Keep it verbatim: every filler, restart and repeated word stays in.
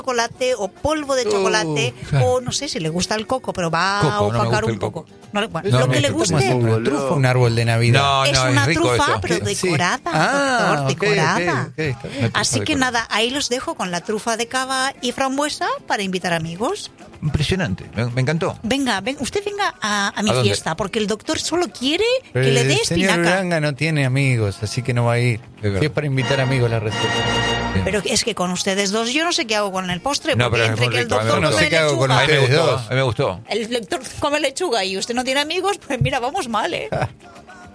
chocolate o polvo de chocolate Uh, claro. o no sé si le gusta el coco, pero va Coco, a no me opacar gusta un el poco. coco. No, le- bueno, No, lo me que le gusta guste más un trufa, un árbol de Navidad. No, es no, una es rico trufa, eso. pero Sí. decorada, Ah, doctor, ok, decorada. ok, ok, está bien. Una trufa Así que decorada. nada, ahí los dejo con la trufa de cava y frambuesa para invitar amigos. Impresionante, me, me encantó. Venga, ven, usted venga a, a mi ¿A dónde? fiesta, porque el doctor solo quiere Pero que le dé el señor espinaca. Uranga no tiene amigos, así que no va a ir. verdad. Si es para invitar amigos la receta. Bien. Pero es que con ustedes dos yo no sé qué hago con el postre, No, porque pero es entre muy que el rico, a mí me doctor gusta. come No sé qué hago con lechuga, A mí me ustedes gustó, dos. a mí me gustó. el doctor come lechuga y usted no tiene amigos, pues mira, vamos mal, ¿eh?